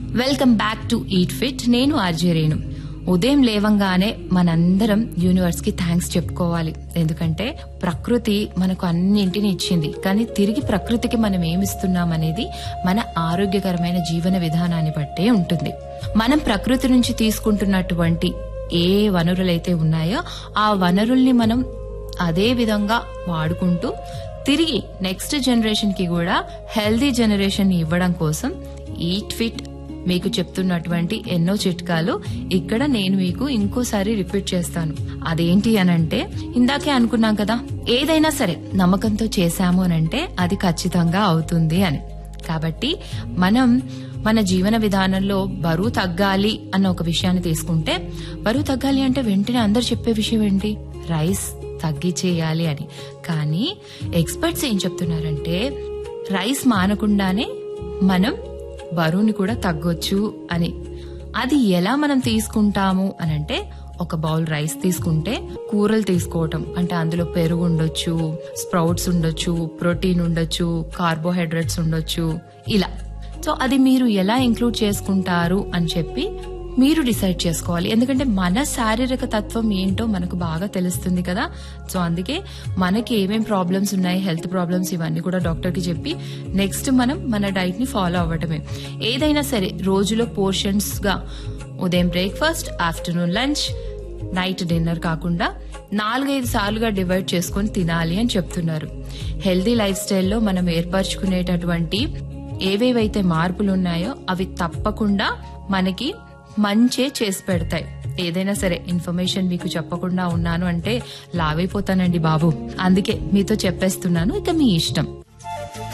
Welcome back to eat fit. నేను RJ Renu. ఉదయం లేవంగానే మనందరం యూనివర్స్ కి థ్యాంక్స్ చెప్పుకోవాలి. ఎందుకంటే ప్రకృతి మనకు అన్నింటిని ఇచ్చింది, కానీ తిరిగి ప్రకృతికి మనం ఏమిస్తున్నాం అనేది మన ఆరోగ్యకరమైన జీవన విధానాన్ని బట్టే ఉంటుంది. మనం ప్రకృతి నుంచి తీసుకుంటున్నటువంటి ఏ వనరులైతే ఉన్నాయో ఆ వనరుల్ని మనం అదే విధంగా వాడుకుంటూ తిరిగి నెక్స్ట్ జనరేషన్ కి కూడా హెల్దీ జనరేషన్ ఇవ్వడం కోసం ఈట్ ఫిట్ మీకు చెప్తున్నటువంటి ఎన్నో చిట్కాలు ఇక్కడ నేను మీకు ఇంకోసారి రిపీట్ చేస్తాను. అదేంటి అనంటే, ఇందాకే అనుకున్నాం కదా, ఏదైనా సరే నమ్మకంతో చేశాము అనంటే అది ఖచ్చితంగా అవుతుంది అని. కాబట్టి మనం మన జీవన విధానంలో బరువు తగ్గాలి అన్న ఒక విషయాన్ని తీసుకుంటే, బరువు తగ్గాలి అంటే వెంటనే అందరు చెప్పే విషయం ఏంటి? రైస్ తగ్గిచేయాలి అని. కానీ ఎక్స్పర్ట్స్ ఏం చెప్తున్నారంటే, రైస్ మానకుండానే మనం బరువుని కూడా తగ్గొచ్చు అని. అది ఎలా మనం తీసుకుంటాము అనంటే, ఒక బౌల్ రైస్ తీసుకుంటే కూరలు తీసుకోవటం, అంటే అందులో పెరుగు ఉండొచ్చు, స్ప్రౌట్స్ ఉండొచ్చు, ప్రోటీన్ ఉండొచ్చు, కార్బోహైడ్రేట్స్ ఉండొచ్చు, ఇలా. సో అది మీరు ఎలా ఇంక్లూడ్ చేసుకుంటారు అని చెప్పి మీరు డిసైడ్ చేసుకోవాలి. ఎందుకంటే మన శారీరక తత్వం ఏంటో మనకు బాగా తెలుస్తుంది కదా. సో అందుకే మనకి ఏమేం ప్రాబ్లమ్స్ ఉన్నాయి, హెల్త్ ప్రాబ్లమ్స్, ఇవన్నీ కూడా డాక్టర్ కి చెప్పి నెక్స్ట్ మనం మన డైట్ ని ఫాలో అవ్వటమే. ఏదైనా సరే రోజులో పోర్షన్స్ గా ఉదయం breakfast, afternoon lunch, night dinner కాకుండా 4-5 సార్లుగా డివైడ్ చేసుకుని తినాలి అని చెప్తున్నారు. హెల్దీ లైఫ్ స్టైల్లో మనం ఏర్పరచుకునేటటువంటి ఏవేవైతే మార్పులు ఉన్నాయో అవి తప్పకుండా మనకి మంచే చేసి పెడతాయి. ఏదైనా సరే ఇన్ఫర్మేషన్ మీకు చెప్పకుండా ఉన్నాను అంటే లావైపోతానండి బాబు. అందుకే మీతో చెప్పేస్తున్నాను, ఇక మీ ఇష్టం.